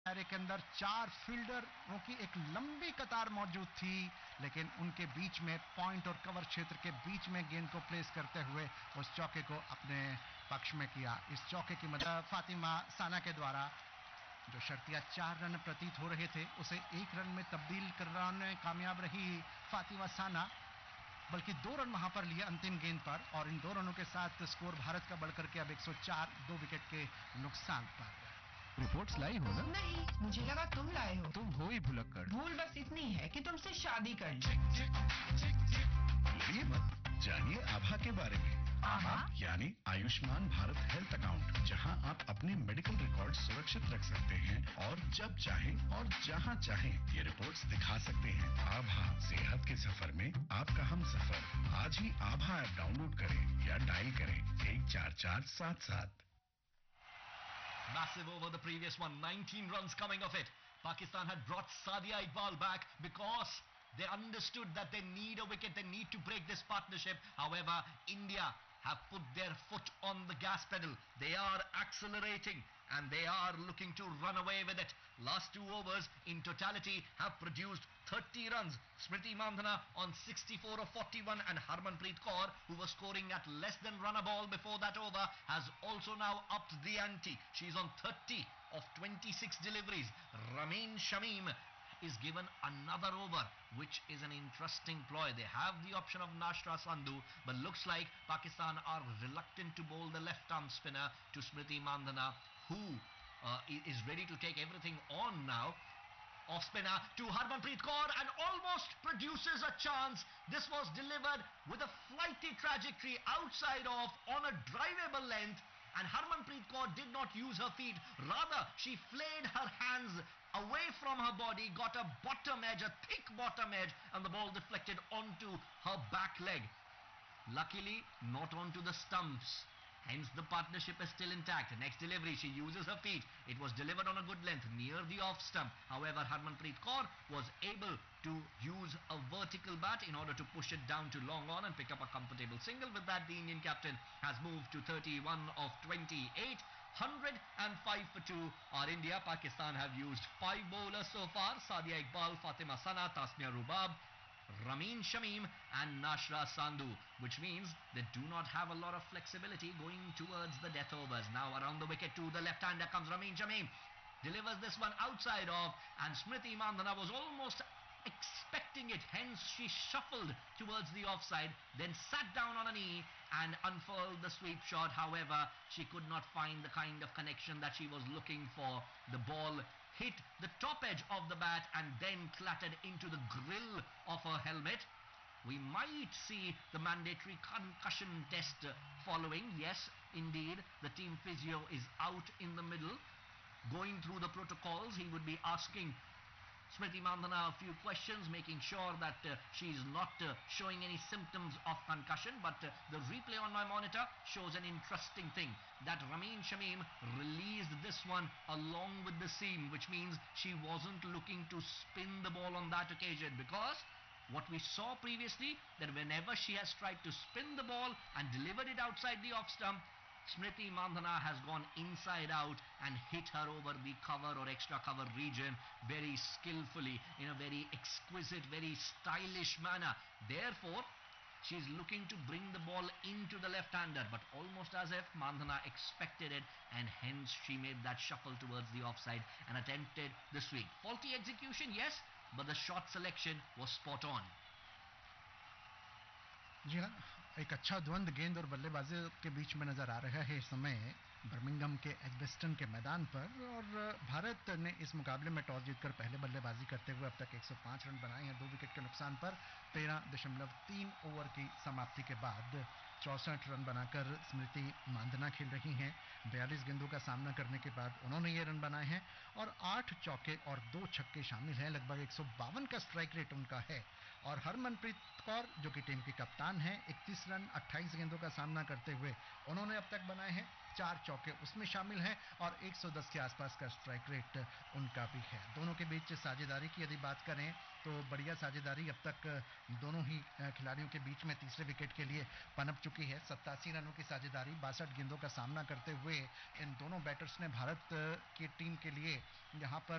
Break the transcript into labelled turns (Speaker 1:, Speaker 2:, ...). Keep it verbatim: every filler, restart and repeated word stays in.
Speaker 1: दायरे के अंदर चार फील्डरों की एक लंबी कतार मौजूद थी, लेकिन उनके बीच में पॉइंट और कवर क्षेत्र के बीच में गेंद को प्लेस करते हुए उस चौके को अपने पक्ष में किया। इस चौके की मदद फातिमा साना के द्वारा जो शर्तिया चार रन प्रतीत हो रहे थे उसे एक रन में तब्दील करने में कामयाब रही फातिमा साना, बल्कि दो रन वहां पर लिए अंतिम गेंद पर, और इन दो रनों के साथ स्कोर भारत का बढ़कर के अब एक सौ चार दो विकेट के नुकसान पर।
Speaker 2: रिपोर्ट्स लाई हो ना?
Speaker 3: नहीं, मुझे लगा तुम लाए हो।
Speaker 2: तुम हो ही भुलक्कड़।
Speaker 3: भूल बस इतनी है कि तुमसे शादी कर ली।
Speaker 4: ये मत जानिए आभा के बारे में।
Speaker 3: आभा
Speaker 4: यानी आयुष्मान भारत हेल्थ अकाउंट, जहां आप अपने मेडिकल रिकॉर्ड सुरक्षित रख सकते हैं और जब चाहें और जहां चाहें ये रिपोर्ट्स दिखा सकते हैं। आभा, सेहत के सफर में आपका हम सफर। आज ही आभा ऐप डाउनलोड करें या डायल करें एक चार चार सात सात।
Speaker 5: Massive over the previous one, nineteen runs coming of it. Pakistan had brought Sadia Iqbal back because they understood that they need a wicket, they need to break this partnership. However, India have put their foot on the gas pedal. They are accelerating and they are looking to run away with it. Last two overs in totality have produced thirty runs. Smriti Mandhana on sixty-four of forty-one, and Harmanpreet Kaur, who was scoring at less than run a ball before that over, has also now upped the ante. She's on thirty of twenty-six deliveries. Ramin Shamim is given another over, which is an interesting ploy. They have the option of Nashra Sandhu, but looks like Pakistan are reluctant to bowl the left-arm spinner to Smriti Mandhana, who uh, is ready to take everything on now. Off spinner to Harmanpreet Kaur and almost produces a chance. This was delivered with a flighty trajectory outside off on a drivable length, and Harmanpreet Kaur did not use her feet. Rather, she flayed her hands away from her body, got a bottom edge, a thick bottom edge, and the ball deflected onto her back leg. Luckily, not onto the stumps. Hence, the partnership is still intact. Next delivery, she uses her feet. It was delivered on a good length near the off stump. However, Harmanpreet Kaur was able to use a vertical bat in order to push it down to long on and pick up a comfortable single. With that, the Indian captain has moved to thirty-one of twenty-eight. one hundred five for two are India. Pakistan have used five bowlers so far: Sadia Iqbal, Fatima Sana, Tasmia Rubab, Ramin Shamim and Nashra Sandhu, which means they do not have a lot of flexibility going towards the death overs. Now around the wicket to the left hander comes Ramin Shamim, delivers this one outside off, and Smriti Mandhana was almost expecting it, hence she shuffled towards the offside, then sat down on a knee and unfurled the sweep shot. However, she could not find the kind of connection that she was looking for. The ball hit the top edge of the bat and then clattered into the grill of her helmet. We might see the mandatory concussion test following. Yes, indeed, the team physio is out in the middle going through the protocols. He would be asking Smriti Mandhana a few questions, making sure that uh, she's not uh, showing any symptoms of concussion. But uh, the replay on my monitor shows an interesting thing, that Ramin Shamim released this one along with the seam, which means she wasn't looking to spin the ball on that occasion, because what we saw previously, that whenever she has tried to spin the ball and delivered it outside the off stump, Smriti Mandhana has gone inside out and hit her over the cover or extra cover region very skillfully, in a very exquisite, very stylish manner. Therefore, she is looking to bring the ball into the left-hander, but almost as if Mandhana expected it, and hence she made that shuffle towards the offside and attempted the sweep. Faulty execution, yes, but the shot selection was spot on.
Speaker 1: जी हाँ, एक अच्छा द्वंद गेंद और बल्लेबाजी के बीच में नजर आ रहा है इस समय बर्मिंघम के एजबेस्टन के मैदान पर, और भारत ने इस मुकाबले में टॉस जीतकर पहले बल्लेबाजी करते हुए अब तक एक सौ पाँच रन बनाए हैं दो विकेट के नुकसान पर। तेरह दशमलव तीन ओवर की समाप्ति के बाद चौसठ रन बनाकर स्मृति मांधना खेल रही हैं। बयालीस गेंदों का सामना करने के बाद उन्होंने ये रन बनाए हैं और आठ चौके और दो छक्के शामिल हैं। लगभग एक सौ बावन का स्ट्राइक रेट उनका है। और हरमनप्रीत कौर, जो कि टीम की कप्तान है, इकतीस रन अट्ठाईस गेंदों का सामना करते हुए उन्होंने अब तक बनाए हैं। चार चौके उसमें शामिल हैं और एक सौ दस के आसपास का स्ट्राइक रेट उनका भी है। दोनों के बीच साझेदारी की यदि बात करें तो बढ़िया साझेदारी अब तक दोनों ही खिलाड़ियों के बीच में तीसरे विकेट के लिए पनप चुकी है। सत्तासी रनों की साझेदारी, बासठ गेंदों का सामना करते हुए इन दोनों बैटर्स ने भारत की टीम के लिए यहां पर